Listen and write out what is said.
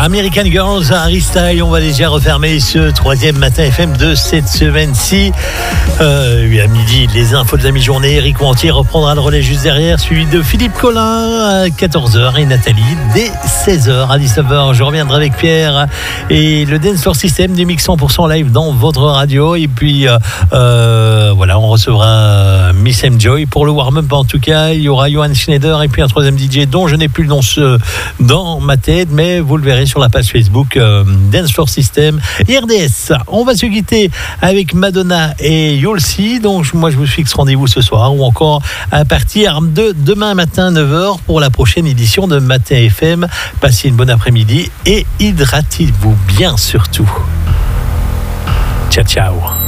American Girls, Harry Styles. On va déjà refermer ce troisième matin FM de cette semaine-ci. À midi, les infos de la mi-journée. Eric Wantier reprendra le relais juste derrière, suivi de Philippe Collin à 14h et Nathalie dès 16h. À 19h, je reviendrai avec Pierre et le Dance Floor System du mix 100% live dans votre radio. Et puis, voilà, on recevra Miss M. Joy pour le warm-up. En tout cas, il y aura Johan Schneider et puis un troisième DJ dont je n'ai plus le nom dans ma tête, mais vous le verrez sur la page Facebook Dance Floor System RDS. On va se quitter avec Madonna et You'll See. Donc moi je vous fixe rendez-vous ce soir ou encore à partir de demain matin 9h pour la prochaine édition de Matin FM. Passez une bonne après-midi et hydratez-vous bien surtout. Ciao ciao.